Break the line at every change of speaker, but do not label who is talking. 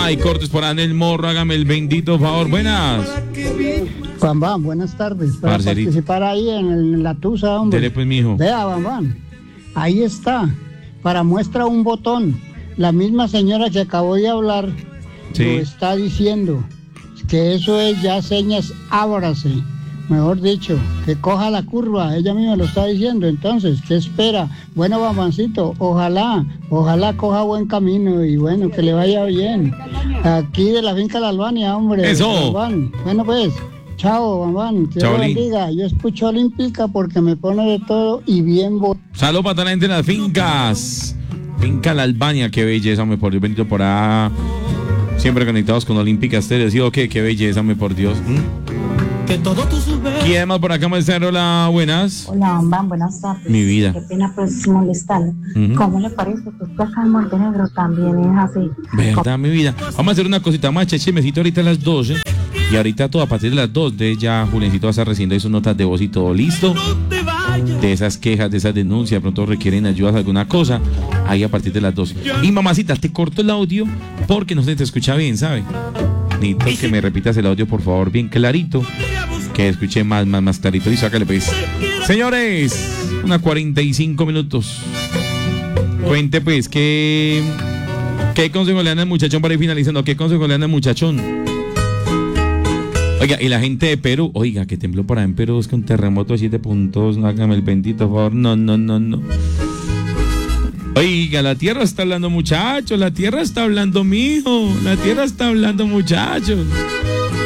Hay cortes por Anel Morro, hágame el bendito favor. Buenas.
Bambán, buenas tardes. Para
Parcerito.
participar ahí en la tusa, hombre.
Dele pues, mijo.
Vea, Bambán, ahí está. Para muestra un botón. La misma señora que acabó de hablar
Sí.
lo está diciendo. Que eso es ya señas, ábrase. Mejor dicho, que coja la curva, ella misma lo está diciendo. Entonces, ¿qué espera? Bueno, Bambancito, ojalá coja buen camino y bueno, que le vaya bien. Aquí de la finca La Albania, hombre.
Eso.
Bambán. Bueno, pues, chao, Bambán, que
Chao,
Dios
Lin.
bendiga. Yo escucho Olímpica porque me pone de todo y bien.
Saludos para toda la gente de las fincas. Finca La Albania, qué belleza, hombre, por Dios bendito por ahí. Siempre conectados con Olímpica Estéreo. ¿Sí o qué? Qué belleza, hombre, por Dios.
Que todo tu
¿Quién más por acá, maestro? Hola, buenas.
Hola, Bambán, buenas tardes.
Mi vida.
Qué pena pues molestarle. ¿Cómo le parece que usted acá en Montenegro también es así?
Verdad, mi vida. Vamos a hacer una cosita más, chemecito ahorita a las 12. Y ahorita todo a partir de las 2 de ya Julencito va a estar recibiendo ahí sus notas de voz y todo listo. De esas quejas, de esas denuncias, de pronto requieren ayudas, alguna cosa. Ahí a partir de las 2. Y mamacita, te corto el audio porque no se te escucha bien, ¿sabe? Necesito que me repitas el audio, por favor, bien clarito. Que escuche más clarito. Y sácale, pues. Señores, 1:45 minutos. Cuente, pues, ¿qué consejo le dan al muchachón para ir finalizando? ¿Qué consejo le dan al muchachón? Oiga, y la gente de Perú, oiga, que tembló por ahí en Perú, es que un terremoto de 7 puntos, no hágame el bendito favor, no. Oiga, la tierra está hablando, muchachos, la tierra está hablando, mijo, la tierra está hablando, muchachos.